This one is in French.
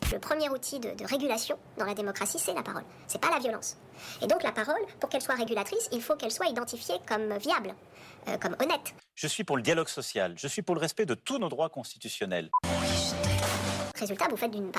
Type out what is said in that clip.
Le premier outil de régulation dans la démocratie, c'est la parole. C'est pas la violence. Et donc la parole, pour qu'elle soit régulatrice, il faut qu'elle soit identifiée comme viable, comme honnête. Je suis pour le dialogue social, je suis pour le respect de tous nos droits constitutionnels. Résultat, vous faites d'une